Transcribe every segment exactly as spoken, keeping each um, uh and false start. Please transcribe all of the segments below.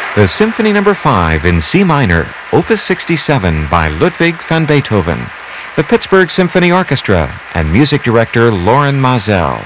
The Symphony Number five in C minor, Opus sixty-seven by Ludwig van Beethoven, the Pittsburgh Symphony Orchestra, and music director Lorin Maazel.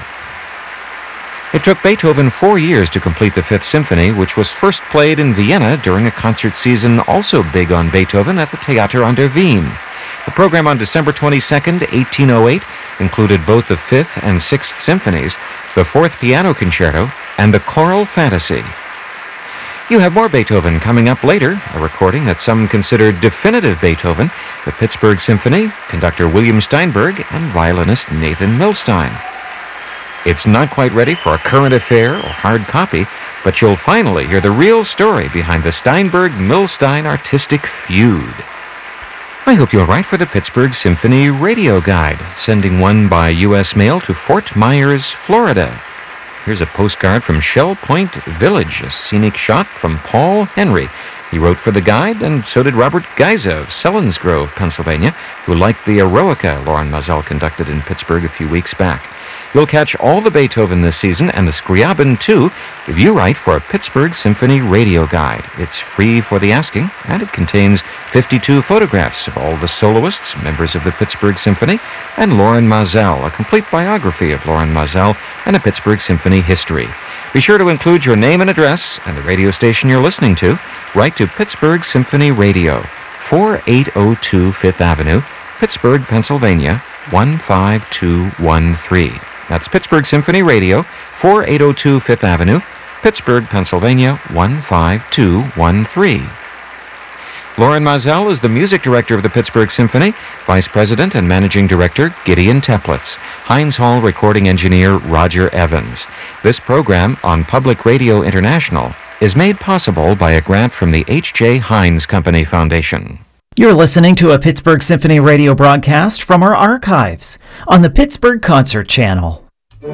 It took Beethoven four years to complete the Fifth Symphony, which was first played in Vienna during a concert season also big on Beethoven at the Theater an der Wien. The program on December twenty-second, eighteen oh eight, included both the Fifth and Sixth Symphonies, the Fourth Piano Concerto, and the Choral Fantasy. You have more Beethoven coming up later, a recording that some consider definitive Beethoven, the Pittsburgh Symphony, conductor William Steinberg, and violinist Nathan Milstein. It's not quite ready for a current affair or hard copy, but you'll finally hear the real story behind the Steinberg-Milstein artistic feud. I hope you'll write for the Pittsburgh Symphony Radio Guide, sending one by U S mail to Fort Myers, Florida. Here's a postcard from Shell Point Village, a scenic shot from Paul Henry. He wrote for the guide, and so did Robert Geisa of Selinsgrove, Pennsylvania, who liked the Eroica Lorin Maazel conducted in Pittsburgh a few weeks back. You'll catch all the Beethoven this season, and the Scriabin too, if you write for a Pittsburgh Symphony Radio Guide. It's free for the asking, and it contains fifty-two photographs of all the soloists, members of the Pittsburgh Symphony, and Lorin Maazel, a complete biography of Lorin Maazel and a Pittsburgh Symphony history. Be sure to include your name and address and the radio station you're listening to. Write to Pittsburgh Symphony Radio, forty-eight oh two Fifth Avenue, Pittsburgh, Pennsylvania, one five two one three. That's Pittsburgh Symphony Radio, forty-eight oh two Fifth Avenue, Pittsburgh, Pennsylvania, one five two one three. Lorin Maazel is the music director of the Pittsburgh Symphony, vice president and managing director Gideon Teplitz, Heinz Hall recording engineer Roger Evans. This program on Public Radio International is made possible by a grant from the H J. Heinz Company Foundation. You're listening to a Pittsburgh Symphony radio broadcast from our archives on the Pittsburgh Concert Channel.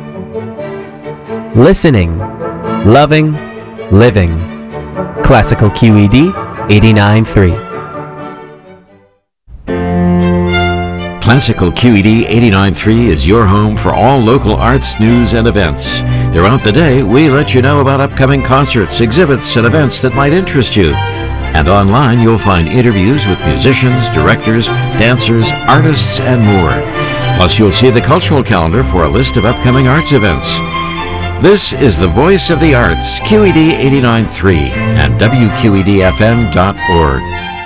Listening, loving, living. Classical Q E D eighty-nine point three. Classical Q E D eighty-nine point three is your home for all local arts, news, and events. Throughout the day, we let you know about upcoming concerts, exhibits, and events that might interest you. And online, you'll find interviews with musicians, directors, dancers, artists, and more. Plus, you'll see the cultural calendar for a list of upcoming arts events. This is the Voice of the Arts, Q E D eighty-nine point three and W Q E D F M dot org.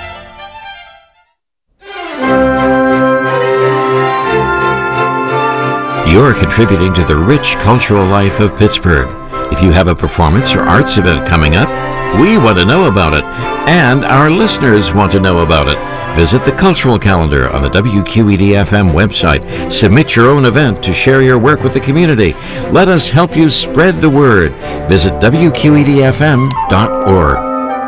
You're contributing to the rich cultural life of Pittsburgh. If you have a performance or arts event coming up, we want to know about it, and our listeners want to know about it. Visit the cultural calendar on the W Q E D F M website. Submit your own event to share your work with the community. Let us help you spread the word. Visit W Q E D F M dot org.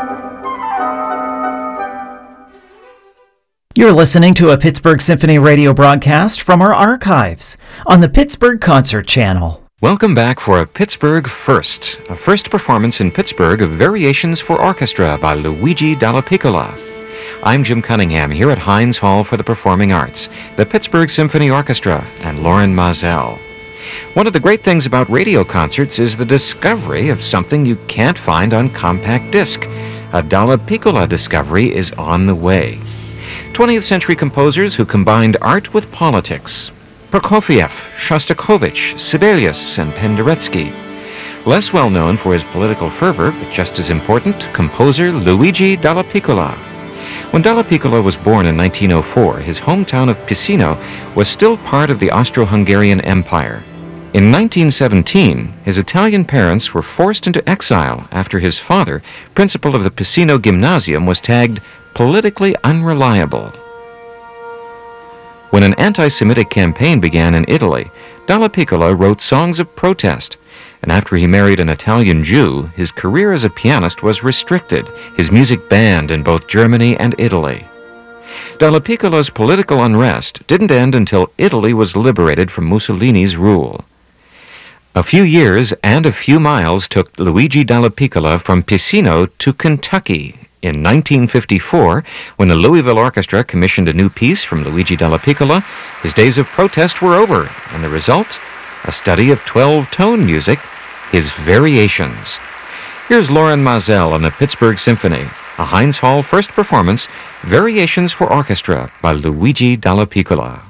You're listening to a Pittsburgh Symphony radio broadcast from our archives on the Pittsburgh Concert Channel. Welcome back for a Pittsburgh First, a first performance in Pittsburgh of Variations for Orchestra by Luigi Dallapiccola. I'm Jim Cunningham here at Heinz Hall for the Performing Arts, the Pittsburgh Symphony Orchestra, and Lorin Maazel. One of the great things about radio concerts is the discovery of something you can't find on compact disc. A Dallapiccola discovery is on the way. twentieth century composers who combined art with politics. Prokofiev, Shostakovich, Sibelius, and Penderecki. Less well known for his political fervor, but just as important, composer Luigi Dallapiccola. When Dallapiccola was born in nineteen oh four, his hometown of Pisino was still part of the Austro-Hungarian Empire. In nineteen seventeen, his Italian parents were forced into exile after his father, principal of the Pisino Gymnasium, was tagged politically unreliable. When an anti-Semitic campaign began in Italy, Dallapiccola wrote songs of protest, and after he married an Italian Jew, his career as a pianist was restricted, his music banned in both Germany and Italy. Dallapiccola's political unrest didn't end until Italy was liberated from Mussolini's rule. A few years and a few miles took Luigi Dallapiccola from Pisino to Kentucky. In nineteen fifty-four, when the Louisville Orchestra commissioned a new piece from Luigi Dallapiccola, his days of protest were over, and the result? A study of twelve-tone music, his Variations. Here's Lauren Mazel on the Pittsburgh Symphony, a Heinz Hall first performance, Variations for Orchestra by Luigi Dalla Piccola.